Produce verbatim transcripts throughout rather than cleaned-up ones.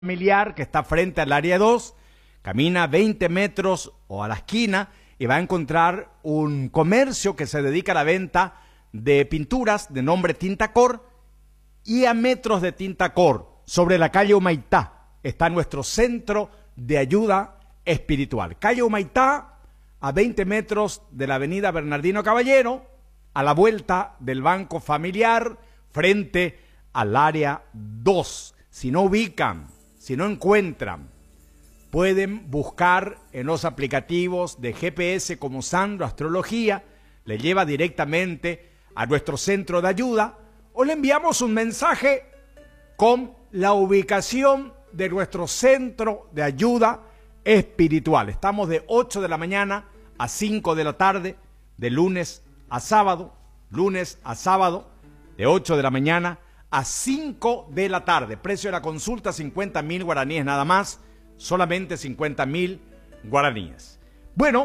familiar que está frente al área dos, camina veinte metros o a la esquina y va a encontrar un comercio que se dedica a la venta de pinturas de nombre Tintacor, y a metros de Tintacor, sobre la calle Humaitá, está nuestro centro de ayuda espiritual. Calle Humaitá, a veinte metros de la avenida Bernardino Caballero, a la vuelta del Banco Familiar, frente al área dos. Si no ubican, si no encuentran, pueden buscar en los aplicativos de G P S como Sandro Astrología, le lleva directamente a nuestro centro de ayuda, o le enviamos un mensaje con la ubicación de nuestro centro de ayuda espiritual. Estamos de ocho de la mañana a cinco de la tarde, de lunes a sábado, lunes a sábado, de ocho de la mañana a cinco de la tarde. Precio de la consulta, cincuenta mil guaraníes nada más, solamente cincuenta mil guaraníes. Bueno,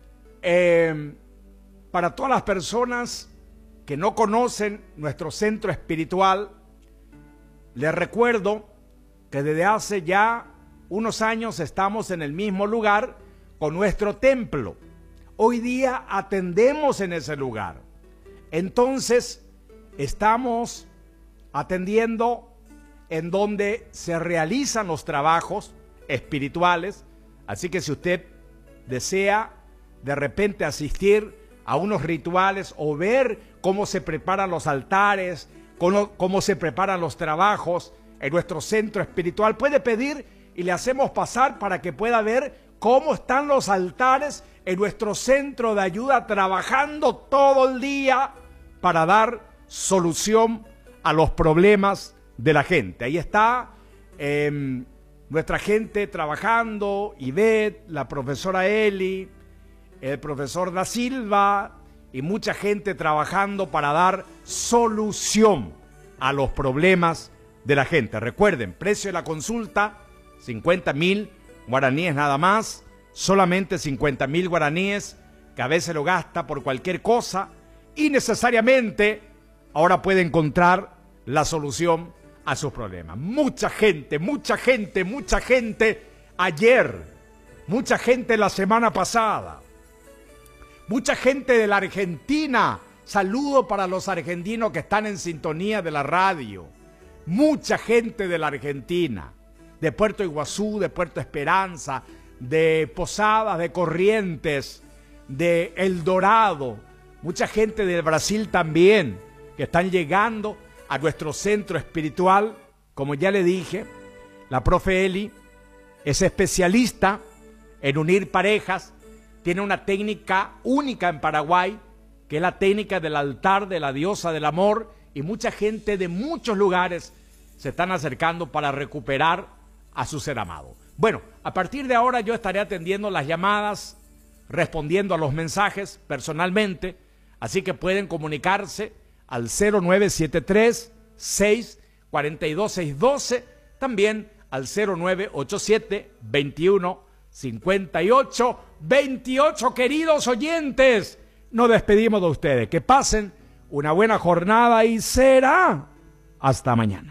eh, para todas las personas que no conocen nuestro centro espiritual, les recuerdo que desde hace ya unos años estamos en el mismo lugar con nuestro templo. Hoy día atendemos en ese lugar. Entonces, estamos atendiendo en donde se realizan los trabajos espirituales. Así que si usted desea de repente asistir a unos rituales o ver cómo se preparan los altares, cómo, cómo se preparan los trabajos en nuestro centro espiritual, puede pedir y le hacemos pasar para que pueda ver cómo están los altares en nuestro centro de ayuda, trabajando todo el día para dar solución a los problemas de la gente. Ahí está eh, nuestra gente trabajando, Ivette, la profesora Eli, el profesor Da Silva y mucha gente trabajando para dar solución a los problemas de la gente. Recuerden, precio de la consulta, cincuenta mil guaraníes nada más, solamente cincuenta mil guaraníes, que a veces lo gasta por cualquier cosa y necesariamente ahora puede encontrar la solución a sus problemas. Mucha gente, mucha gente, mucha gente ayer, mucha gente la semana pasada, mucha gente de la Argentina. Saludo para los argentinos que están en sintonía de la radio. Mucha gente de la Argentina, de Puerto Iguazú, de Puerto Esperanza, de Posadas, de Corrientes, de El Dorado. Mucha gente del Brasil también, que están llegando a nuestro centro espiritual. Como ya le dije, la profe Eli es especialista en unir parejas, tiene una técnica única en Paraguay, que es la técnica del altar de la diosa del amor, y mucha gente de muchos lugares se están acercando para recuperar a su ser amado. Bueno, a partir de ahora yo estaré atendiendo las llamadas, respondiendo a los mensajes personalmente, así que pueden comunicarse al cero nueve siete tres, seis cuatro dos, seis uno dos, también al cero nueve ocho siete, veintiuno, cincuenta y ocho, veintiocho. Queridos oyentes, nos despedimos de ustedes. Que pasen una buena jornada y será hasta mañana.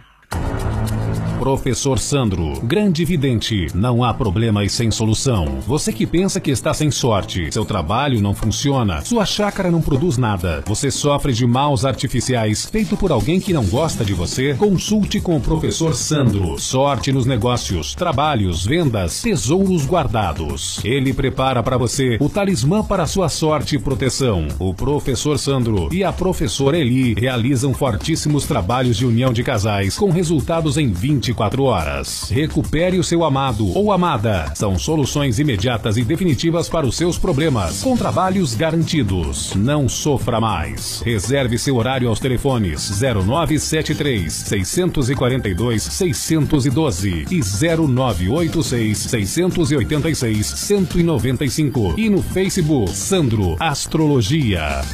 Professor Sandro, grande vidente, não há problemas sem solução. Você que pensa que está sem sorte, seu trabalho não funciona, sua chácara não produz nada, você sofre de maus artificiais feito por alguém que não gosta de você, consulte com o Professor Sandro. Sorte nos negócios, trabalhos, vendas, tesouros guardados. Ele prepara para você o talismã para sua sorte e proteção. O Professor Sandro e a Professora Eli realizam fortíssimos trabalhos de união de casais com resultados em vinte e quatro horas. Recupere o seu amado ou amada. São soluções imediatas e definitivas para os seus problemas, com trabalhos garantidos. Não sofra mais. Reserve seu horário aos telefones zero nove sete três, seis quatro dois, seis um dois e zero nove oito seis, seis oito seis, um nove cinco e no Facebook Sandro Astrologia.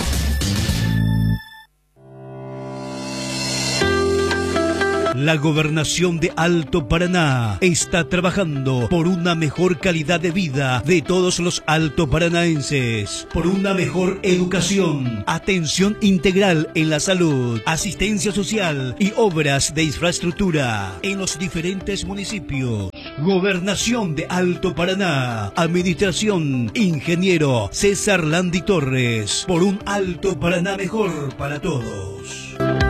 La Gobernación de Alto Paraná está trabajando por una mejor calidad de vida de todos los altoparanaenses, por una mejor educación, atención integral en la salud, asistencia social y obras de infraestructura en los diferentes municipios. Gobernación de Alto Paraná. Administración Ingeniero César Landi Torres. Por un Alto Paraná mejor para todos.